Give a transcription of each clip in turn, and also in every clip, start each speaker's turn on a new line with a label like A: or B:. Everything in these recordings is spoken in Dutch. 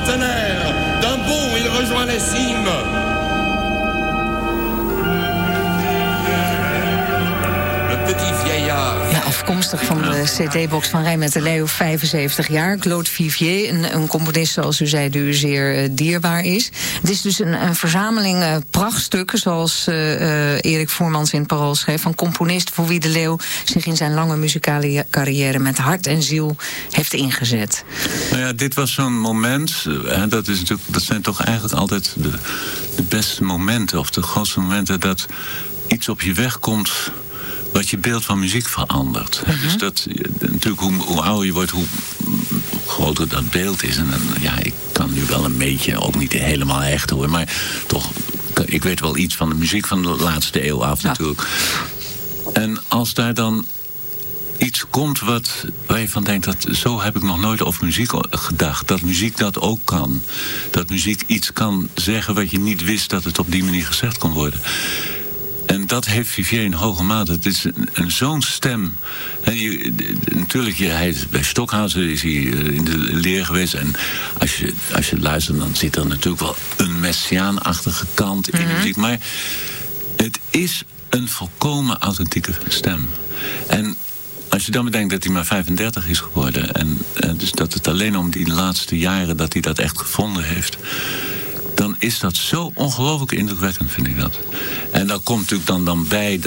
A: partenaire. D'un bond, il rejoint les cimes. Le petit vieillard.
B: Ja, afkomstig van de cd-box van Rijn met de Leeuw, 75 jaar. Claude Vivier, een componist zoals u zei, die u zeer dierbaar is. Het is dus een verzameling prachtstukken, zoals Erik Voermans in het Parool schreef, van componisten voor wie de Leeuw zich in zijn lange muzikale carrière met hart en ziel heeft ingezet.
C: Nou ja, dit was zo'n moment, dat zijn toch eigenlijk altijd de beste momenten, of de grootste momenten, dat iets op je weg komt wat je beeld van muziek verandert. Dus dat, natuurlijk, hoe ouder je wordt, hoe groter dat beeld is. En ja, ik kan nu wel een beetje, ook niet helemaal echt hoor, maar toch, ik weet wel iets van de muziek van de laatste eeuw af natuurlijk. En als daar dan iets komt waar je van denkt, dat zo heb ik nog nooit over muziek gedacht. Dat muziek dat ook kan. Dat muziek iets kan zeggen wat je niet wist dat het op die manier gezegd kon worden. En dat heeft Vivier in hoge mate. Het is zo'n stem. Natuurlijk, hij is bij Stockhausen is hij in de leer geweest. En als je luistert, dan zit er natuurlijk wel een messiaanachtige kant in de muziek. Maar het is een volkomen authentieke stem. En als je dan bedenkt dat hij maar 35 is geworden, en dus dat het alleen om die laatste jaren dat hij dat echt gevonden heeft, dan is dat zo ongelooflijk indrukwekkend, vind ik dat. En dan komt natuurlijk dan bij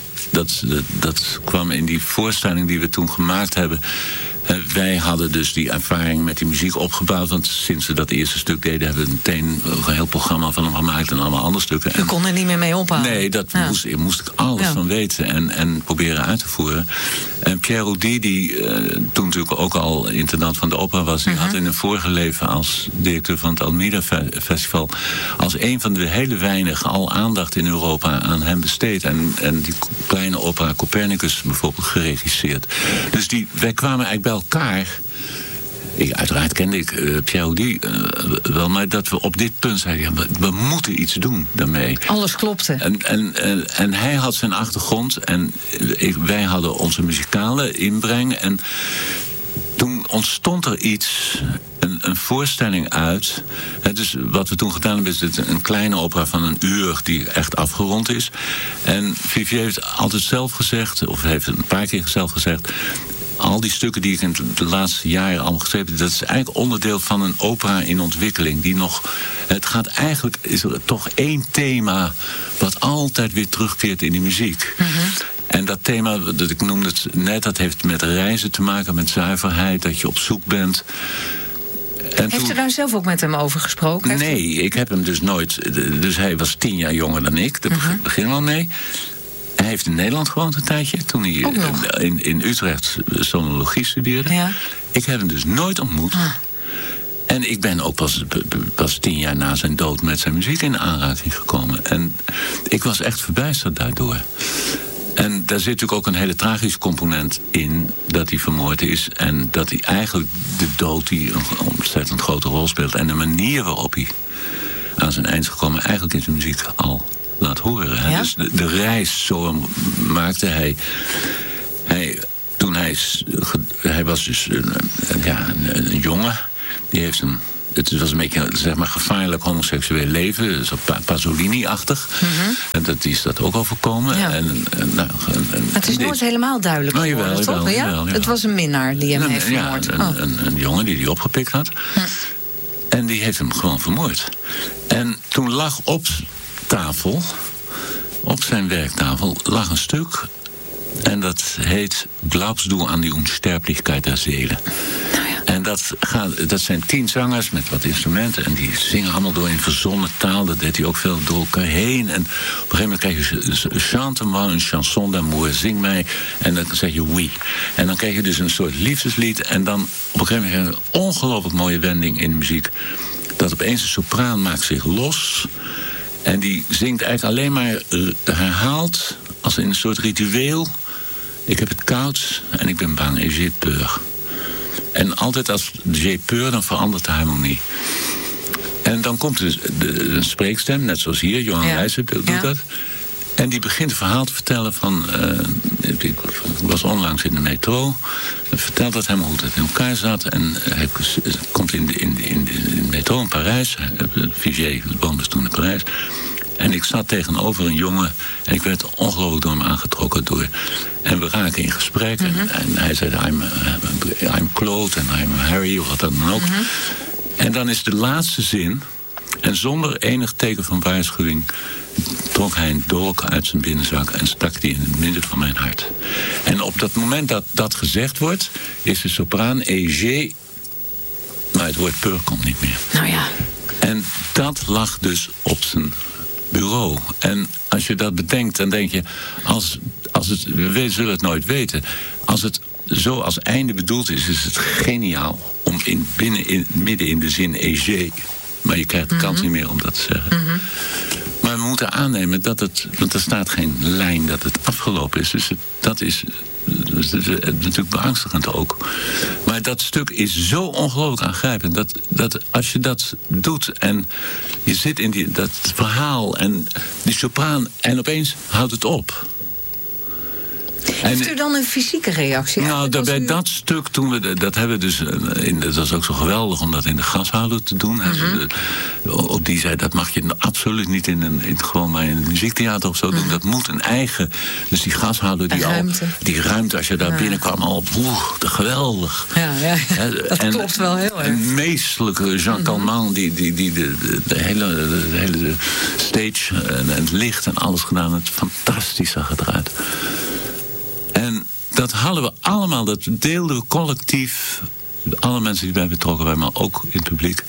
C: dat kwam in die voorstelling die we toen gemaakt hebben. Wij hadden dus die ervaring met die muziek opgebouwd, want sinds we dat eerste stuk deden hebben we meteen een heel programma van hem gemaakt en allemaal andere stukken.
B: U kon er niet meer mee ophouden.
C: Nee, dat moest ik alles van weten en proberen uit te voeren. En Pierre Roudy, die toen natuurlijk ook al intendant van de opera was, die had in een vorige leven als directeur van het Almeida Festival als een van de hele weinigen al aandacht in Europa aan hem besteed. En die kleine opera Copernicus bijvoorbeeld geregisseerd. Dus wij kwamen eigenlijk bij elkaar. Uiteraard kende ik Pierre Roudy wel, maar dat we op dit punt zeiden, we moeten iets doen daarmee.
B: Alles klopte.
C: En hij had zijn achtergrond en wij hadden onze muzikale inbreng. En toen ontstond er iets, een voorstelling uit. Dus wat we toen gedaan hebben, is een kleine opera van 1 uur die echt afgerond is. En Vivier heeft altijd zelf gezegd, of heeft het een paar keer zelf gezegd, al die stukken die ik in de laatste jaren allemaal geschreven heb, dat is eigenlijk onderdeel van een opera in ontwikkeling. Het gaat eigenlijk, is er toch één thema wat altijd weer terugkeert in die muziek. En dat thema, dat ik noemde het net, dat heeft met reizen te maken, met zuiverheid, dat je op zoek bent.
B: Heeft u daar zelf ook met hem over gesproken?
C: Nee, ik heb hem dus nooit. Dus hij was 10 jaar jonger dan ik, daar beginnen we al mee. Hij heeft in Nederland gewoond een tijdje, toen hij in Utrecht sonologie studeerde. Ja. Ik heb hem dus nooit ontmoet. En ik ben ook pas 10 jaar na zijn dood met zijn muziek in aanraking gekomen. En ik was echt verbijsterd daardoor. En daar zit natuurlijk ook een hele tragische component in, dat hij vermoord is. En dat hij eigenlijk de dood die een ontzettend grote rol speelt. En de manier waarop hij aan zijn eind is gekomen, eigenlijk in zijn muziek al laat horen. Ja? Dus de reis, zo maakte hij. Toen hij was dus een jongen. Die heeft het was een beetje, zeg maar, gevaarlijk homoseksueel leven. Zo Pasolini-achtig. En dat is dat ook overkomen.
B: Ja. Het is nooit helemaal duidelijk geworden, toch?
C: Jawel.
B: Het was een minnaar die hem heeft vermoord.
C: Een jongen die hij opgepikt had. En die heeft hem gewoon vermoord. En toen lag op tafel, op zijn werktafel, lag een stuk. En dat heet Glaubst du an die Unsterblichkeit der Seele. En dat zijn 10 zangers met wat instrumenten. En die zingen allemaal door in verzonnen taal. Dat deed hij ook veel door elkaar heen. En op een gegeven moment krijg je chante-moi une chanson d'amour, zing mij. En dan zeg je oui. En dan krijg je dus een soort liefdeslied. En dan op een gegeven moment een ongelooflijk mooie wending in de muziek. Dat opeens een sopraan maakt zich los. En die zingt eigenlijk alleen maar herhaald, als in een soort ritueel. Ik heb het koud en ik ben bang. Et j'ai peur. En altijd als j'ai peur, dan verandert de harmonie. En dan komt dus een spreekstem, net zoals hier, Johan Leijsen doet dat. En die begint een verhaal te vertellen van. Ik was onlangs in de metro. Vertelt dat helemaal hoe het in elkaar zat. En hij komt in de château in Parijs. Vivier woonde toen in Parijs. En ik zat tegenover een jongen en ik werd ongelooflijk door hem aangetrokken door. En we raken in gesprek. En hij zei, I'm Claude en I'm Harry, of wat dan ook. En dan is de laatste zin, en zonder enig teken van waarschuwing, trok hij een dolk uit zijn binnenzak en stak die in het midden van mijn hart. En op dat moment dat dat gezegd wordt, is de sopraan EG, maar het woord peur komt niet meer.
B: Nou ja.
C: En dat lag dus op zijn bureau. En als je dat bedenkt, dan denk je, als het, we zullen het nooit weten, als het zo als einde bedoeld is het geniaal om midden in de zin EG, maar je krijgt de kans niet meer om dat te zeggen. Maar we moeten aannemen dat want er staat geen lijn dat het afgelopen is. Dus dat is natuurlijk beangstigend ook. Maar dat stuk is zo ongelooflijk aangrijpend dat als je dat doet en je zit in dat verhaal en die sopraan en opeens houdt het op.
B: Heeft u dan een fysieke reactie?
C: Nou, bij dat stuk, dat hebben we dus. Dat was ook zo geweldig om dat in de gashouder te doen. Op die zei, dat mag je absoluut niet gewoon maar in het muziektheater of zo doen. Dat moet een eigen. Dus die gashouder, die ruimte, als je daar binnenkwam, al geweldig.
B: Ja. Dat klopt wel heel erg.
C: Een meestelijke Jean Calment, die de hele stage en het licht en alles gedaan. Het fantastisch zag het eruit. En dat hadden we allemaal, dat deelden we collectief, alle mensen die bij betrokken waren, maar ook in het publiek.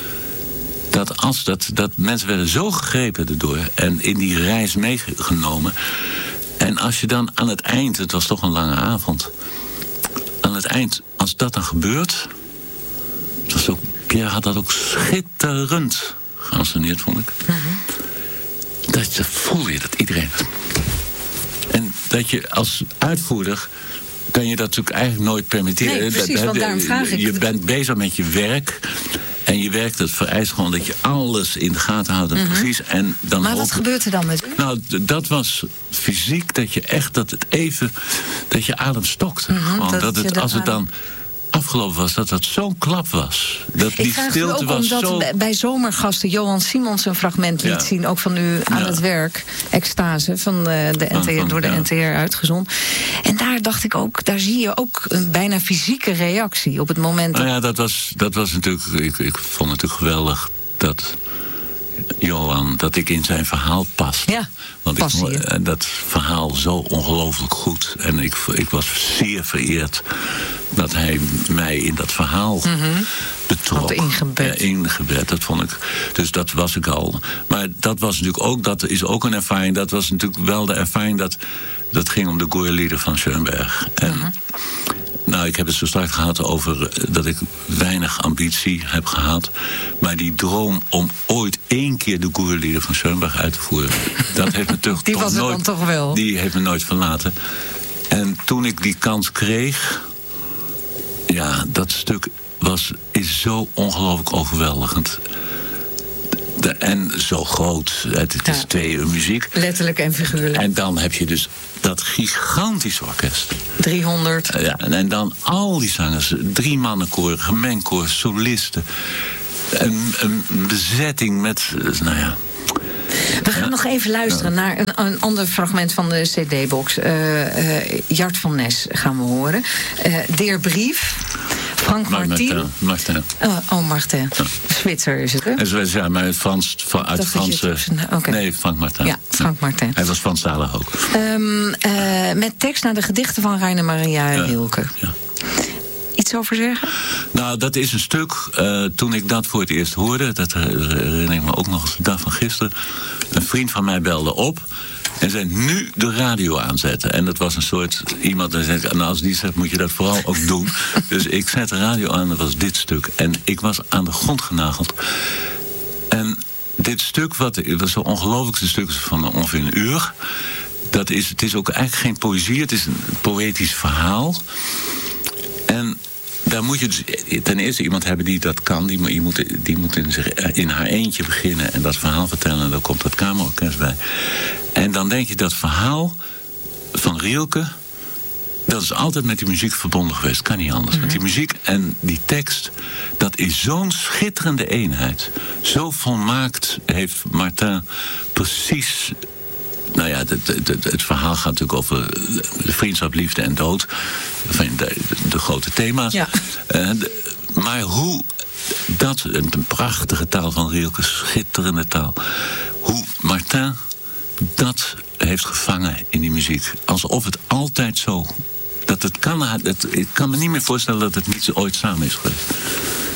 C: Dat mensen werden zo gegrepen erdoor en in die reis meegenomen. En als je dan aan het eind, het was toch een lange avond, aan het eind, als dat dan gebeurt, het was ook, Pierre had dat ook schitterend geanceneerd, vond ik. Dat voel je dat iedereen. En dat je als uitvoerder kan je dat natuurlijk eigenlijk nooit permitteren.
B: Nee, precies, want daarom vraag ik.
C: Je bent bezig met je werk. En je werkt, het vereist gewoon dat je alles in de gaten houdt. Precies. En dan
B: maar wat gebeurt er dan met u?
C: Nou, dat was fysiek dat je echt dat je adem stokte. Als het dan afgelopen was, dat zo'n klap was. Dat die stilte was zo. Ik vraag u ook omdat
B: bij Zomergasten Johan Simons een fragment liet zien, ook van u aan het werk, Extase, van de NTR, door de NTR uitgezonden. En daar dacht ik ook, daar zie je ook een bijna fysieke reactie op het moment.
C: Nou ja, dat was natuurlijk, ik vond het natuurlijk geweldig dat Johan, dat ik in zijn verhaal pas.
B: Ja,
C: want ik vond dat verhaal zo ongelooflijk goed. En ik was zeer vereerd dat hij mij in dat verhaal betrok. Ingebed, dat vond ik. Dus dat was ik al. Maar dat was natuurlijk ook, dat is ook een ervaring. Dat was natuurlijk wel de ervaring dat ging om de Goeierlieder van Schoenberg. En nou, ik heb het zo straks gehad over dat ik weinig ambitie heb gehad. Maar die droom om ooit 1 keer de Goeierlieder van Schoenberg uit te voeren, dat heeft me die heeft me nooit verlaten. En toen ik die kans kreeg, ja, dat stuk is zo ongelooflijk overweldigend. En zo groot. Het is 2 uur muziek.
B: Letterlijk en figuurlijk.
C: En dan heb je dus dat gigantische orkest.
B: 300.
C: Ja, en dan al die zangers. 3-mannenkoor, gemengkoor, solisten. Een bezetting met, nou ja.
B: We gaan nog even luisteren naar een ander fragment van de CD-box. Jart van Nes gaan we horen. Dear Brief. Frank Martin.
C: Martin.
B: Martin. Ja. Zwitser is het, hè?
C: Ja, maar uit Franse. Nee, Frank Martin.
B: Ja, Frank Martin.
C: Hij was Franstalig ook.
B: Met tekst naar de gedichten van Rainer Maria Rilke. Ja. Iets over zeggen?
C: Nou, dat is een stuk. Toen ik dat voor het eerst hoorde, dat herinner ik me ook nog eens de dag van gisteren. Een vriend van mij belde op en zei: nu de radio aanzetten. En dat was een soort iemand die zei: nou, als die zegt, moet je dat vooral ook doen. Dus ik zet de radio aan, dat was dit stuk. En ik was aan de grond genageld. En dit stuk, het was zo'n ongelooflijkste stuk van ongeveer 1 uur. Het is ook eigenlijk geen poëzie, het is een poëtisch verhaal. En daar moet je dus ten eerste iemand hebben die dat kan. Die moet in haar eentje beginnen en dat verhaal vertellen. En dan komt dat kamerorkest bij. En dan denk je, dat verhaal van Rilke, dat is altijd met die muziek verbonden geweest. Kan niet anders. Want die muziek en die tekst, dat is zo'n schitterende eenheid. Zo volmaakt heeft Martin precies... Nou ja, het verhaal gaat natuurlijk over de vriendschap, liefde en dood. De grote thema's. Ja. Maar hoe dat, een prachtige taal van Rilke, schitterende taal. Hoe Martin dat heeft gevangen in die muziek. Alsof het altijd zo... Ik kan me niet meer voorstellen dat het niet ooit samen is geweest.